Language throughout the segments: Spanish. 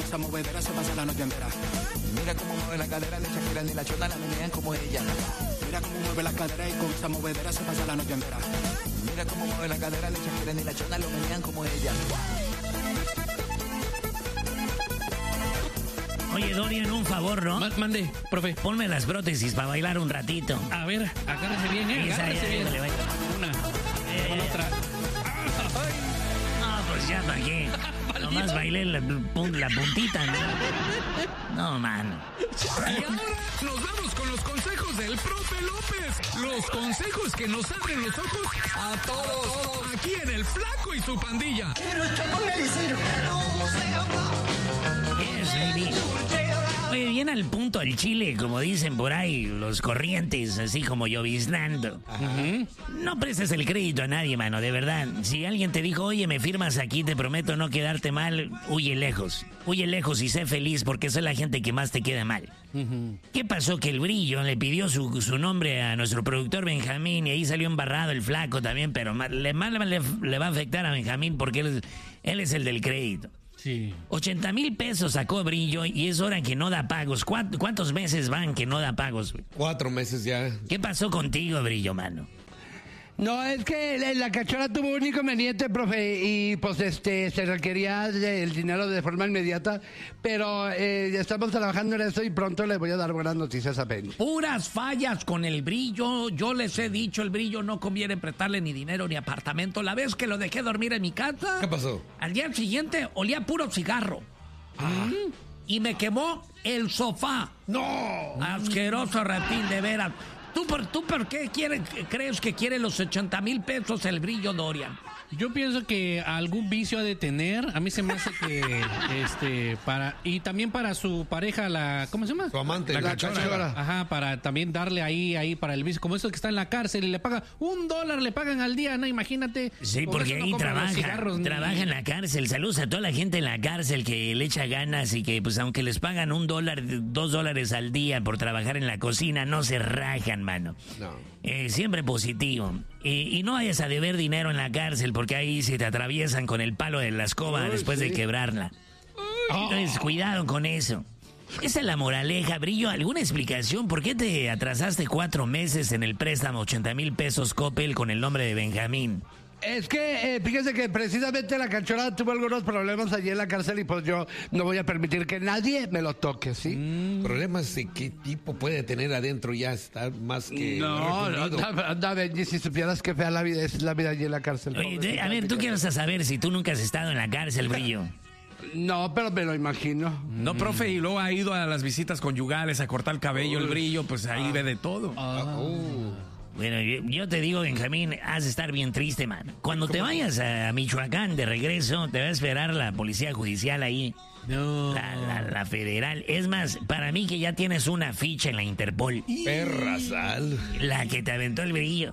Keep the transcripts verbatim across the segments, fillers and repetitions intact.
esa movedera se pasa la noche entera. Mira cómo mueve la cadera de Shakira, ni la chona la menean como ella. Mira cómo mueve la cadera y con esa movedera se pasa la noche entera. Mira cómo mueve la cadera de Shakira, ni la chona lo menean como ella. Oye, Dorian, un favor, ¿no? Ma- mande, profe. Ponme las prótesis para bailar un ratito. A ver, agárrese bien, ¿eh? Esa, Agárrese ya, bien. dale, vaya. Una, Eh, con otra. No, pues ya, ¿para qué? Nomás bailé la, pun- la puntita, ¿no? No, mano. Y ahora nos vamos con los consejos del profe López. Los consejos que nos abren los ojos a todos. Aquí en El Flaco y su pandilla. Yes, baby. Oye, bien al punto el chile, como dicen por ahí, los corrientes, así como lloviznando. No prestes el crédito a nadie, mano, de verdad. Si alguien te dijo, oye, me firmas aquí, te prometo no quedarte mal, huye lejos. Huye lejos y sé feliz porque esa es la gente que más te queda mal. ¿Qué pasó? Que el Brillo le pidió su, su nombre a nuestro productor Benjamín y ahí salió embarrado el Flaco también, pero ma- le, mal le, le va a afectar a Benjamín porque él, es- él es el del crédito. Sí. ochenta mil pesos sacó Brillo y es hora que no da pagos. ¿Cuántos, cuántos meses van que no da pagos, güey? Cuatro meses ya. ¿Qué pasó contigo, Brillo, mano? No, es que la, la cachorra tuvo un inconveniente, profe, y pues este se requería de- el dinero de forma inmediata, pero eh, ya estamos trabajando en eso y pronto le voy a dar buenas noticias a Penny. Puras fallas con el Brillo. Yo les he dicho, el Brillo no conviene prestarle ni dinero ni apartamento. La vez que lo dejé dormir en mi casa, ¿Qué pasó? al día siguiente olía puro cigarro. Mm. Y me quemó el sofá. ¡No! Asqueroso reptil, de veras. ¿Tú por, tú por qué quiere- crees que quiere los ochenta mil pesos el Brillo, Dorian? Yo pienso que algún vicio ha de tener. A mí se me hace que, este, para... Y también para su pareja, la... ¿Cómo se llama? Su amante. La cachorra. Ajá, para también darle ahí, ahí para el vicio. Como eso que está en la cárcel y le pagan un dólar, le pagan al día, ¿no? Imagínate. Sí, Con porque eso no ahí compra los trabaja, cigarros, ni- trabaja en la cárcel. Saludos a toda la gente en la cárcel que le echa ganas y que, pues, aunque les pagan un dólar, dos dólares al día por trabajar en la cocina, no se rajan, mano. No. Eh, siempre positivo. Eh, y no vayas a deber dinero en la cárcel porque ahí se te atraviesan con el palo de la escoba Uy, después de sí. quebrarla. Entonces, cuidado con eso. Esa es la moraleja, Brillo. ¿Alguna explicación? ¿Por qué te atrasaste cuatro meses en el préstamo ochenta mil pesos Coppel con el nombre de Benjamín? Es que, eh, fíjese que precisamente la cachorra tuvo algunos problemas allí en la cárcel y pues yo no voy a permitir que nadie me lo toque, ¿sí? Problemas de qué tipo puede tener adentro ya está más que No, no, refundido. anda, anda, Benji, si supieras qué fea la vida es la vida allí en la cárcel. Oye, pobrecita, a ver, tú te quieres saber si tú nunca has estado en la cárcel, Brillo. No, pero me lo imagino. No, profe, y luego ha ido a las visitas conyugales, a cortar el cabello, el Brillo, pues ahí ve de todo. Bueno, yo, yo te digo, Benjamín, has de estar bien triste, man. Cuando te vayas a Michoacán de regreso, te va a esperar la policía judicial ahí. No. La, la, la federal. Es más, para mí que ya tienes una ficha en la Interpol. Perra sal. La que te aventó el Brillo.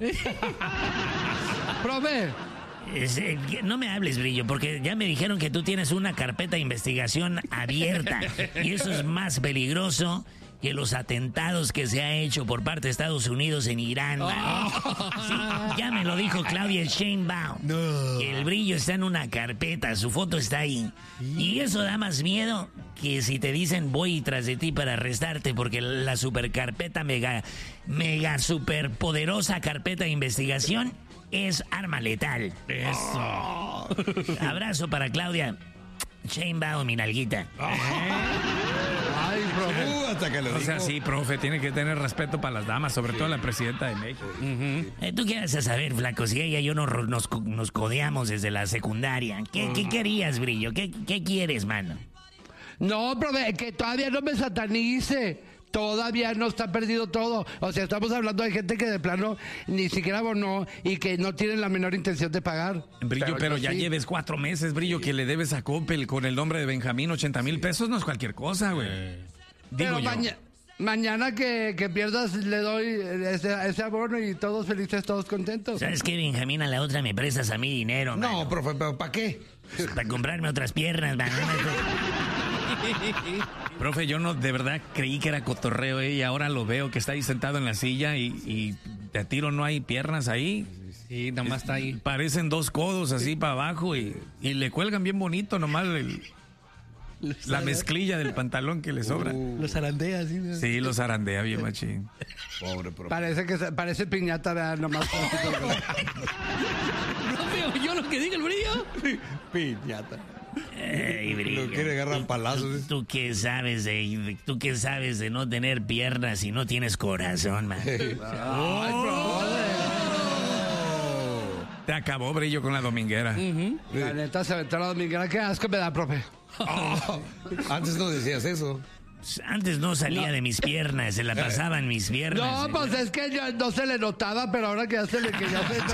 Profe, Es, eh, no me hables, Brillo, porque ya me dijeron que tú tienes una carpeta de investigación abierta. Y eso es más peligroso que los atentados que se ha hecho por parte de Estados Unidos en Irán, man. Sí, ya me lo dijo Claudia Sheinbaum. Que el Brillo está en una carpeta, su foto está ahí. Y eso da más miedo que si te dicen voy tras de ti para arrestarte, porque la supercarpeta mega, mega superpoderosa carpeta de investigación es arma letal. Eso. Abrazo para Claudia Sheinbaum, mi nalguita. ay, profe. Uh, hasta que lo O sea, dijo. sí, profe, tiene que tener respeto para las damas, sobre todo la presidenta de México. Eh, ¿Tú qué vas a saber, flaco? Si ella y yo nos, ro- nos, co- nos codeamos desde la secundaria. ¿Qué, qué querías, Brillo? ¿Qué, ¿Qué quieres, mano? No, profe, que todavía no me satanice. Todavía no está perdido todo. O sea, estamos hablando de gente que de plano ni siquiera abonó y que no tienen la menor intención de pagar. Brillo, pero, yo ya sí. lleves cuatro meses, Brillo, que le debes a Coppel con el nombre de Benjamín, ochenta mil pesos no es cualquier cosa, güey. Digo Pero yo. maña- mañana que, que pierdas le doy ese, ese abono y todos felices, todos contentos. ¿Sabes qué, Benjamín? A la otra me prestas a mí dinero, No, mano. profe, pero ¿para qué? Para comprarme otras piernas, mano. Profe, yo no de verdad creí que era cotorreo, ¿eh? Y ahora lo veo que está ahí sentado en la silla y, y de tiro no hay piernas ahí. Sí, nada más está ahí. Parecen dos codos así para abajo y, y le cuelgan bien bonito nomás el... La mezclilla del pantalón que le sobra. Uh, los zarandea, ¿sí? Sí, los zarandea bien machín. Pobre profe. Parece que se- parece piñata, ¿verdad? Nomás. Profe, ¿yo lo que diga el brillo? Piñata. Ey, Brillo. Lo quiere agarrar palazos. ¿eh? ¿Tú qué sabes de, tú qué sabes de no tener piernas y no tienes corazón, man? Te acabó, Brillo, con la dominguera. La neta se aventó la dominguera. Qué asco me da, profe. Oh, antes no decías eso. Antes no salía de mis piernas, se la pasaba en mis piernas. No, pues es que yo, no se le notaba, pero ahora que ya se le que ya se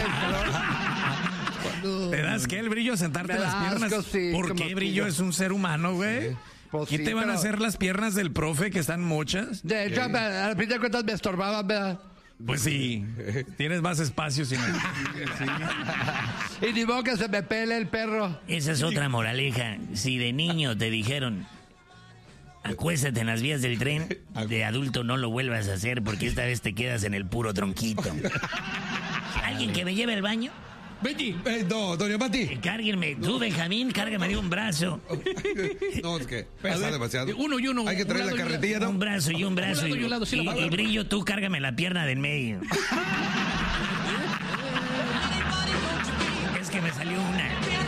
¿Te das qué, el Brillo, sentarte Me en las da piernas? asco, sí, ¿Por como qué, Brillo? tú. Es un ser humano, güey. Pues ¿Qué sí, te van pero- a hacer las piernas del profe que están mochas? De hecho, a fin de cuentas me estorbaban, ¿verdad? Pues sí, tienes más espacio sin... Y ni modo que se me pele el perro. Esa es otra moraleja. Si de niño te dijeron, acuéstate en las vías del tren, de adulto no lo vuelvas a hacer porque esta vez te quedas en el puro tronquito. ¿Alguien que me lleve al baño? Betty. Eh, no, doña Mati. Eh, Cárguenme, tú, Benjamín, cárgame de un brazo. No, es que pesa demasiado. Uno y uno. Hay que un traer lado la y un carretilla, ¿no? Un brazo y un brazo. lado y un lado, sí, y, la y- pago. y Brillo, tú cárgame la pierna del medio. Es que me salió una.